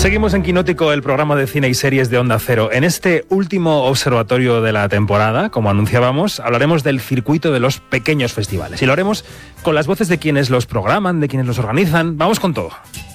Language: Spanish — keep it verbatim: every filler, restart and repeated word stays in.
Seguimos en Quinótico, el programa de cine y series de Onda Cero. En este último observatorio de la temporada, como anunciábamos, hablaremos del circuito de los pequeños festivales. Y lo haremos con las voces de quienes los programan, de quienes los organizan. Vamos con todo.